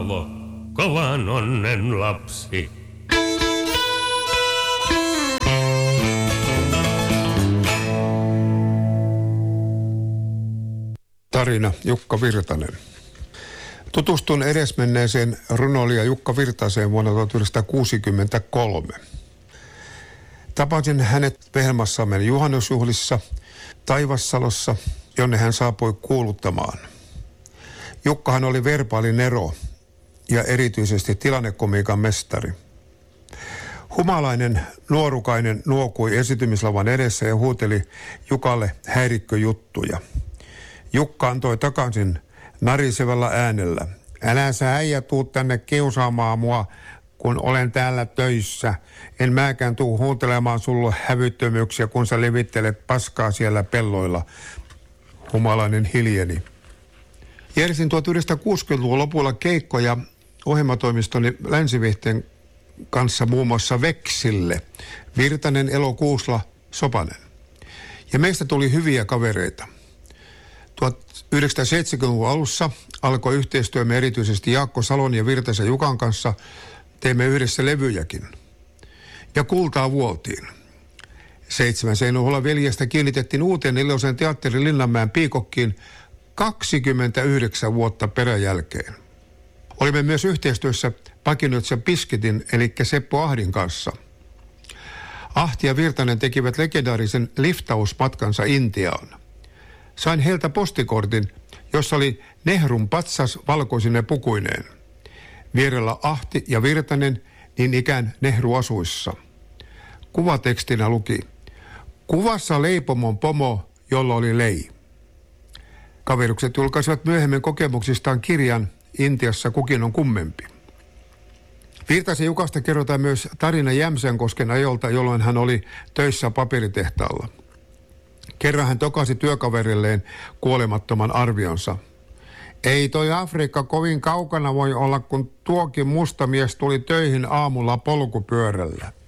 Kovan onnen lapsi. Tarina Jukka Virtanen. Tutustun edesmenneeseen runoilija Jukka Virtaseen vuonna 1963. Tapasin hänet Vehmassamme juhannusjuhlissa Taivassalossa, jonne hän saapui kuuluttamaan. Jukkahan oli verbaalin nero ja erityisesti tilannekomiikan mestari. Humalainen nuorukainen nuokui esitymislavan edessä ja huuteli Jukalle häirikköjuttuja. Jukka antoi takaisin narisevällä äänellä. Älä sä äijä tuu tänne kiusaamaan mua, kun olen täällä töissä. En mäkään tuu huutelemaan sulle hävyttömyyksiä, kun sä levittelet paskaa siellä pelloilla. Humalainen hiljeni. Järjestin 1960-luvun lopulla keikkoja ohjelmatoimistoni Länsivihteen kanssa muun muassa Veksille. Virtanen, Elo, Kuusla, Sopanen. Ja meistä tuli hyviä kavereita. 1970-luvun alussa alkoi yhteistyömme erityisesti Jaakko Salon ja Virtasen Jukan kanssa. Teimme yhdessä levyjäkin. Ja kultaa vuoltiin. 7 Seinuholla veljestä kiinnitettiin uuteen iloisen teatterin Linnanmäen Piikokkiin 29 vuotta peräjälkeen. Olimme myös yhteistyössä Pakinötsä Piskitin eli Seppo Ahdin kanssa. Ahti ja Virtanen tekivät legendaarisen liftausmatkansa Intiaan. Sain heiltä postikortin, jossa oli Nehrun patsas valkoisine pukuineen. Vierellä Ahti ja Virtanen niin ikään Nehru-asuissa. Kuvatekstinä luki: kuvassa leipomon pomo, jolla oli lei. Kaverukset julkaisivat myöhemmin kokemuksistaan kirjan Intiassa kukin on kummempi. Virtasen Jukasta kerrotaan myös tarina Jämsänkosken ajolta, jolloin hän oli töissä paperitehtaalla. Kerran hän tokasi työkaverilleen kuolemattoman arvionsa. Ei toi Afrikka kovin kaukana voi olla, kun tuokin musta mies tuli töihin aamulla polkupyörällä.